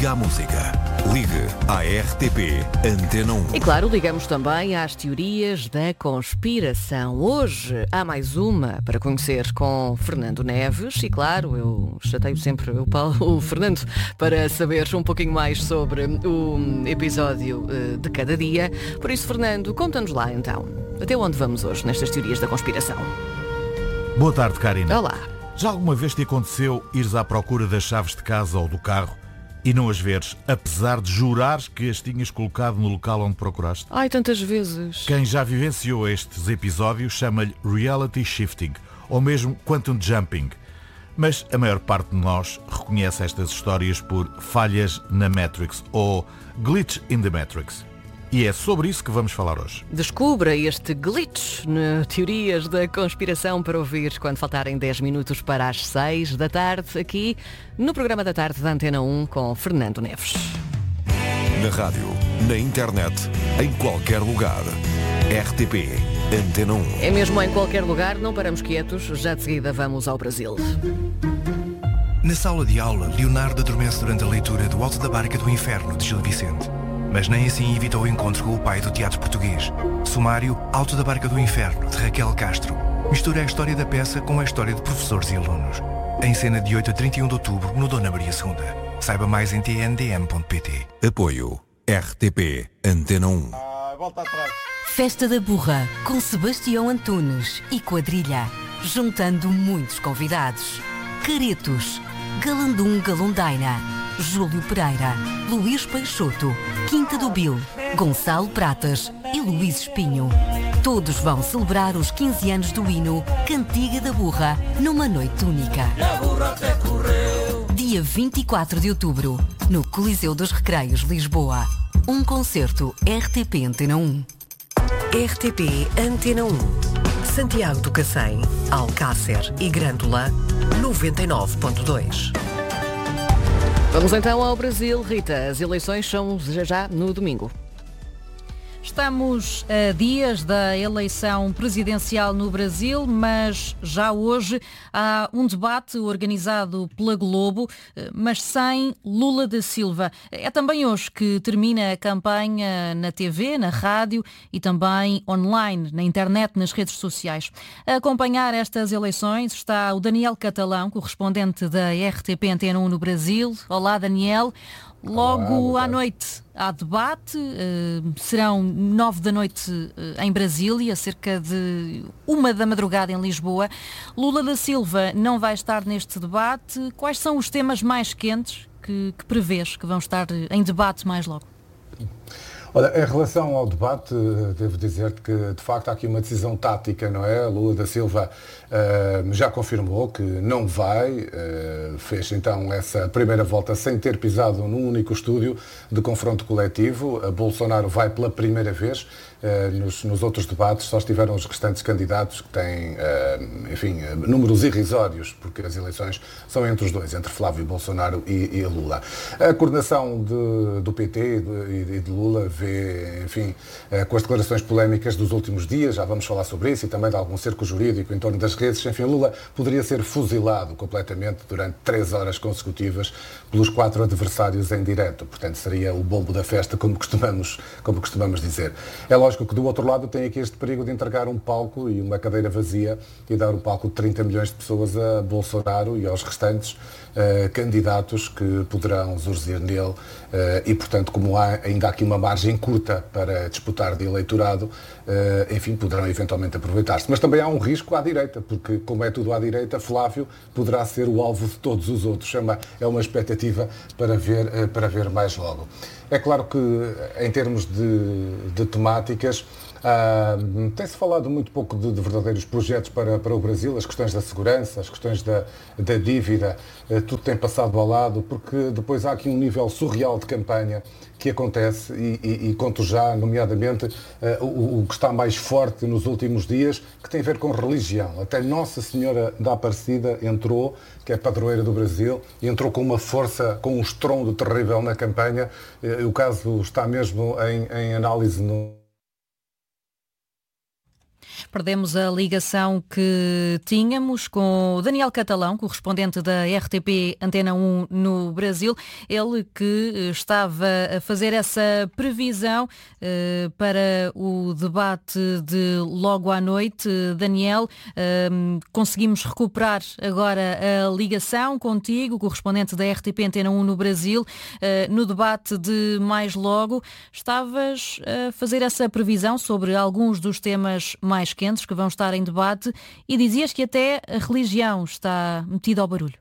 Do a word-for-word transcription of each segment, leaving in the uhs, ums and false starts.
Liga à música. Ligue à R T P Antena um. E claro, ligamos também às teorias da conspiração. Hoje há mais uma para conhecer com Fernando Neves. E claro, eu chateio sempre o, Paulo, o Fernando para saber um pouquinho mais sobre o episódio de cada dia. Por isso, Fernando, conta-nos lá então. Até onde vamos hoje nestas teorias da conspiração? Boa tarde, Karina. Olá. Já alguma vez te aconteceu ires à procura das chaves de casa ou do carro e não as veres, apesar de jurares que as tinhas colocado no local onde procuraste? Ai, tantas vezes. Quem já vivenciou estes episódios chama-lhe reality shifting, ou mesmo quantum jumping. Mas a maior parte de nós reconhece estas histórias por falhas na Matrix, ou glitch in the Matrix. E é sobre isso que vamos falar hoje. Descubra este glitch na Teorias da Conspiração para ouvir quando faltarem dez minutos para as seis da tarde, aqui no programa da tarde da Antena um com Fernando Neves. Na rádio, na internet, em qualquer lugar. R T P Antena um. É mesmo em qualquer lugar, não paramos quietos, já de seguida vamos ao Brasil. Na sala de aula, Leonardo adormece durante a leitura do Alto da Barca do Inferno, de Gil Vicente. Mas nem assim evitou o encontro com o pai do teatro português. Sumário, Alto da Barca do Inferno, de Raquel Castro. Mistura a história da peça com a história de professores e alunos. Em cena de oito a trinta e um de outubro, no Dona Maria segunda. Saiba mais em t n d m ponto p t. Apoio R T P Antena um. Ah, volta atrás. Festa da Burra, com Sebastião Antunes e quadrilha, juntando muitos convidados. Caretos, Galandum Galundaina, Júlio Pereira, Luís Peixoto, Quinta do Bil, Gonçalo Pratas e Luís Espinho. Todos vão celebrar os quinze anos do hino Cantiga da Burra numa noite única. Dia vinte e quatro de outubro, no Coliseu dos Recreios, Lisboa. Um concerto R T P Antena um. R T P Antena um. Santiago do Cacém, Alcácer e Grândola, noventa e nove ponto dois. Vamos então ao Brasil. Rita, as eleições são já, já no domingo. Estamos a dias da eleição presidencial no Brasil, mas já hoje há um debate organizado pela Globo, mas sem Lula da Silva. É também hoje que termina a campanha na T V, na rádio e também online, na internet, nas redes sociais. A acompanhar estas eleições está o Daniel Catalão, correspondente da R T P Antena um no Brasil. Olá, Daniel. Logo Olá, à noite há debate, uh, serão nove da noite uh, em Brasília, cerca de uma da madrugada em Lisboa. Lula da Silva não vai estar neste debate. Quais são os temas mais quentes que, que prevês que vão estar em debate mais logo? Olha, em relação ao debate, devo dizer que de facto há aqui uma decisão tática, não é? Lula da Silva uh, já confirmou que não vai, uh, fez então essa primeira volta sem ter pisado num único estúdio de confronto coletivo. A Bolsonaro vai pela primeira vez. Uh, nos, nos outros debates só estiveram os restantes candidatos que têm, uh, enfim, uh, números irrisórios, porque as eleições são entre os dois, entre Flávio Bolsonaro e, e Lula. A coordenação de, do P T e de, e de Lula vê, enfim, uh, com as declarações polémicas dos últimos dias, já vamos falar sobre isso, e também de algum cerco jurídico em torno das redes, enfim, Lula poderia ser fuzilado completamente durante três horas consecutivas pelos quatro adversários em direto. Portanto, seria o bombo da festa, como costumamos, como costumamos dizer. É lógico que do outro lado tem aqui este perigo de entregar um palco e uma cadeira vazia e dar um palco de trinta milhões de pessoas a Bolsonaro e aos restantes uh, candidatos que poderão surgir nele uh, e, portanto, como há ainda aqui uma margem curta para disputar de eleitorado, uh, enfim, poderão eventualmente aproveitar-se. Mas também há um risco à direita, porque como é tudo à direita, Flávio poderá ser o alvo de todos os outros. É uma, é uma expectativa para ver, uh, para ver mais logo. É claro que, em termos de, de temáticas, uh, tem-se falado muito pouco de, de verdadeiros projetos para, para o Brasil, as questões da segurança, as questões da, da dívida, uh, tudo tem passado ao lado, porque depois há aqui um nível surreal de campanha que acontece e, e, e conto já, nomeadamente, uh, o, o que está mais forte nos últimos dias, que tem a ver com religião. Até Nossa Senhora da Aparecida entrou, que é padroeira do Brasil, e entrou com uma força, com um estrondo terrível na campanha. Uh, o caso está mesmo em, em análise no... Perdemos a ligação que tínhamos com o Daniel Catalão, correspondente da R T P Antena um no Brasil. Ele que estava a fazer essa previsão eh, para o debate de logo à noite. Daniel, eh, conseguimos recuperar agora a ligação contigo, correspondente da R T P Antena um no Brasil. Eh, no debate de mais logo, estavas a fazer essa previsão sobre alguns dos temas mais quentes que vão estar em debate e dizias que até a religião está metida ao barulho.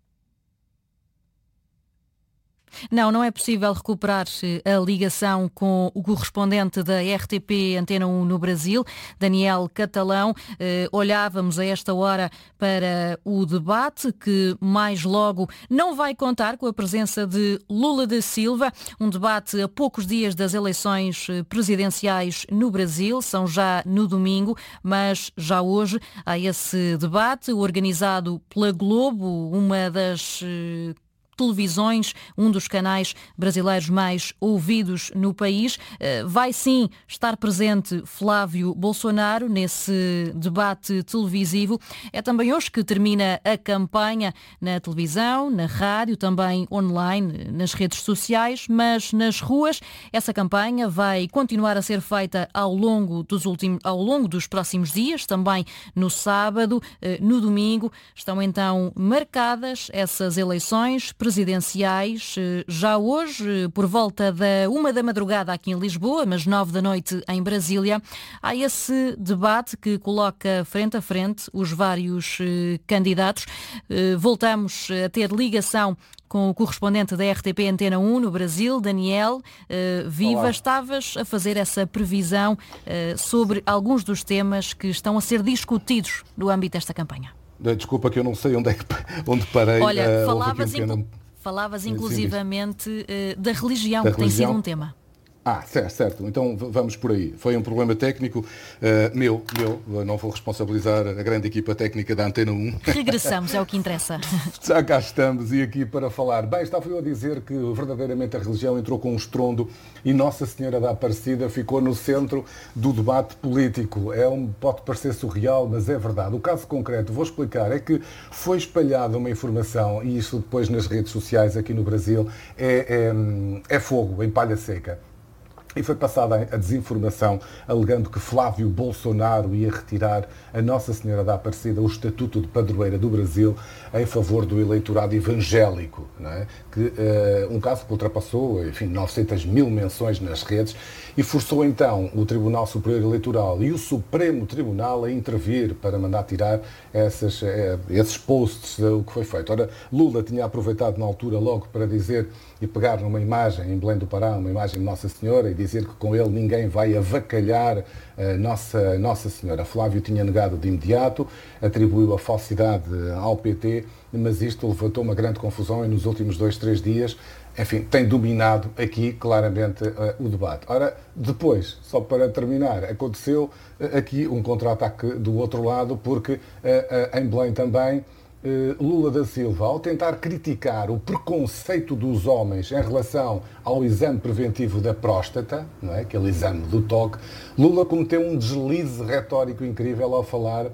Não, não é possível recuperar a ligação com o correspondente da R T P Antena um no Brasil, Daniel Catalão. Eh, olhávamos a esta hora para o debate que mais logo não vai contar com a presença de Lula da Silva. Um debate a poucos dias das eleições presidenciais no Brasil, são já no domingo, mas já hoje há esse debate organizado pela Globo, uma das eh, televisões, um dos canais brasileiros mais ouvidos no país. Vai sim estar presente Flávio Bolsonaro nesse debate televisivo. É também hoje que termina a campanha na televisão, na rádio, também online, nas redes sociais, mas nas ruas essa campanha vai continuar a ser feita ao longo dos últimos, ao longo dos próximos dias, também no sábado, no domingo. Estão então marcadas essas eleições presidenciais já hoje, por volta da uma da madrugada aqui em Lisboa, mas nove da noite em Brasília. Há esse debate que coloca frente a frente os vários eh, candidatos. Eh, voltamos a ter ligação com o correspondente da R T P Antena um no Brasil, Daniel. Uh, viva, Olá. Estavas a fazer essa previsão uh, sobre alguns dos temas que estão a ser discutidos no âmbito desta campanha. Desculpa que eu não sei onde, é que, onde parei. Olha, uh, falavas, um pequeno... inclu... falavas inclusivamente uh, da religião, da que religião? tem sido um tema. Ah, certo, certo. Então vamos por aí. Foi um problema técnico uh, meu, meu. Não vou responsabilizar a grande equipa técnica da Antena um. Regressamos, é o que interessa. Já cá estamos e aqui para falar. Bem, estava eu a dizer que verdadeiramente a religião entrou com um estrondo e Nossa Senhora da Aparecida ficou no centro do debate político. É um, pode parecer surreal, mas é verdade. O caso concreto, vou explicar, é que foi espalhada uma informação, e isso depois nas redes sociais aqui no Brasil, é, é, é fogo, em palha seca. E foi passada a desinformação alegando que Flávio Bolsonaro ia retirar a Nossa Senhora da Aparecida o estatuto de padroeira do Brasil em favor do eleitorado evangélico, não é? Que, uh, um caso que ultrapassou, enfim, novecentas mil menções nas redes e forçou então o Tribunal Superior Eleitoral e o Supremo Tribunal a intervir para mandar tirar essas, uh, esses posts, uh, o que foi feito. Ora, Lula tinha aproveitado na altura logo para dizer e pegar numa imagem em Belém do Pará, uma imagem de Nossa Senhora, e dizer que com ele ninguém vai avacalhar a Nossa, Nossa Senhora. Flávio tinha negado de imediato, atribuiu a falsidade ao P T, mas isto levantou uma grande confusão e nos últimos dois, três dias, enfim, tem dominado aqui claramente uh, o debate. Ora, depois, só para terminar, aconteceu uh, aqui um contra-ataque do outro lado, porque uh, uh, em Belém também, Lula da Silva, ao tentar criticar o preconceito dos homens em relação ao exame preventivo da próstata, não é? Aquele exame do toque, Lula cometeu um deslize retórico incrível ao falar uh,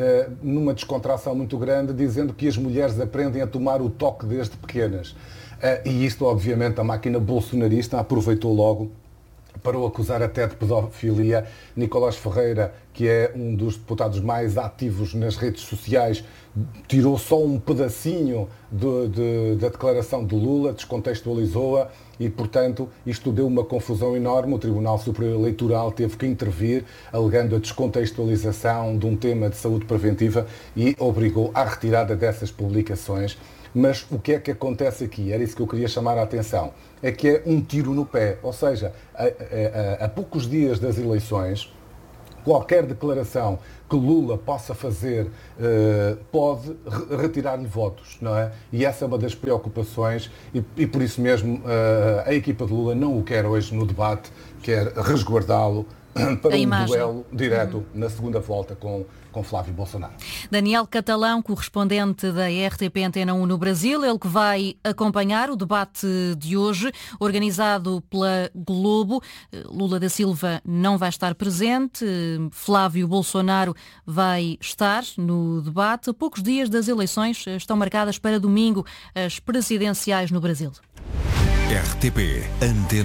numa descontração muito grande, dizendo que as mulheres aprendem a tomar o toque desde pequenas. Uh, e isto, obviamente, a máquina bolsonarista aproveitou logo para o acusar até de pedofilia. Nicolás Ferreira, que é um dos deputados mais ativos nas redes sociais, tirou só um pedacinho de, de, da declaração de Lula, descontextualizou-a e, portanto, isto deu uma confusão enorme. O Tribunal Superior Eleitoral teve que intervir, alegando a descontextualização de um tema de saúde preventiva e obrigou à retirada dessas publicações. Mas o que é que acontece aqui? Era isso que eu queria chamar a atenção. É que é um tiro no pé. Ou seja, a, a, a, a poucos dias das eleições, qualquer declaração que Lula possa fazer uh, pode re- retirar-lhe votos, não é? E essa é uma das preocupações e, e por isso mesmo uh, a equipa de Lula não o quer hoje no debate, quer resguardá-lo para A um imagem. duelo direto uhum. na segunda volta com, com Flávio Bolsonaro. Daniel Catalão, correspondente da R T P Antena um no Brasil, ele que vai acompanhar o debate de hoje, organizado pela Globo. Lula da Silva não vai estar presente, Flávio Bolsonaro vai estar no debate. A poucos dias das eleições, estão marcadas para domingo as presidenciais no Brasil. R T P Antena